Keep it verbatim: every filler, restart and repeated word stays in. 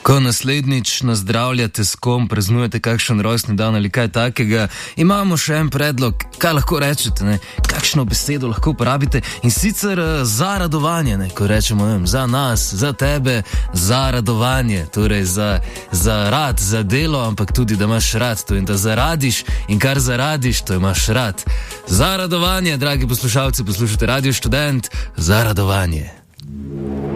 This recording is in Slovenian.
Ko naslednjič nazdravljate s kom, praznujete kakšen rojstni dan ali kaj takega, imamo še en predlog, kaj lahko rečete, ne? Kakšno besedo lahko uporabite in sicer za radovanje, ne? Ko rečemo vem, za nas, za tebe, za radovanje, torej za, za rad, za delo, ampak tudi da imaš rad to in da zaradiš in kar zaradiš, to imaš rad. Za radovanje, dragi poslušalci, poslušate Radio Študent, za radovanje.